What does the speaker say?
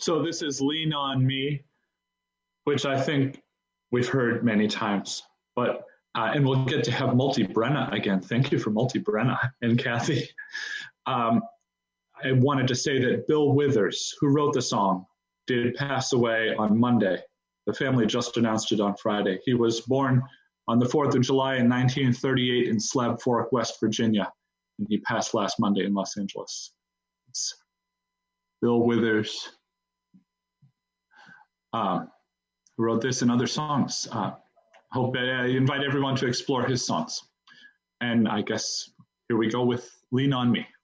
So this is Lean on Me, which I think we've heard many times, but and we'll get to have Multi Brenna again. Thank you for Multi Brenna and Kathy. I wanted to say that Bill Withers, who wrote the song, did pass away on Monday. The family just announced it on Friday. He was born on the 4th of July in 1938 in Slab Fork, West Virginia, and he passed last Monday in Los Angeles. It's Bill Withers, who wrote this and other songs. Hope I invite everyone to explore his songs. And I guess here we go with Lean on Me.